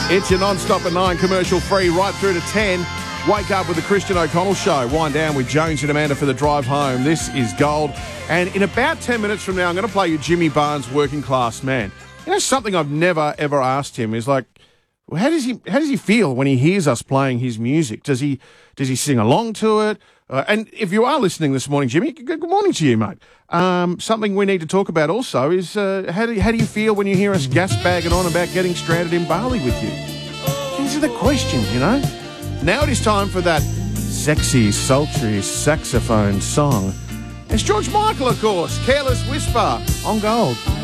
It's your non-stop at 9, commercial free, right through to 10. Wake up with the Christian O'Connell Show. Wind down with Jones and Amanda for the drive home. This is gold. And in about 10 minutes from now, I'm going to play you Jimmy Barnes, Working Class Man. You know, something I've never, ever asked him is like, well, how does he feel when he hears us playing his music? Does he sing along to it? And if you are listening this morning, Jimmy, good morning to you, mate. Something we need to talk about also is how do you feel when you hear us gas bagging on about getting stranded in Bali with you? These are the questions, you know. Now it is time for that sexy, sultry saxophone song. It's George Michael, of course. Careless Whisper on Gold.